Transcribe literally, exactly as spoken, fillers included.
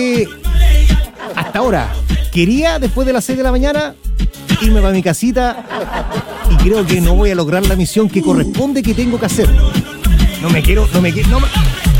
Eh, hasta ahora, quería después de las seis de la mañana irme para mi casita y creo que no voy a lograr la misión que corresponde que tengo que hacer. No me quiero, no me quiero, no me...